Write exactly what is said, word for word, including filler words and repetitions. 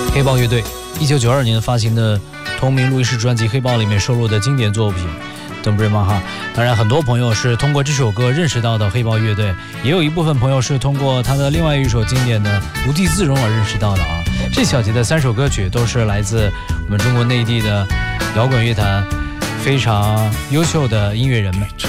黑豹乐队一九九二年发行的同名录音室专辑《黑豹》里面收录的经典作品《Don't Break My Heart》。当然，很多朋友是通过这首歌认识到的黑豹乐队，也有一部分朋友是通过他的另外一首经典的《无地自容》而认识到的啊。这小节的三首歌曲都是来自我们中国内地的摇滚乐坛非常优秀的音乐人们。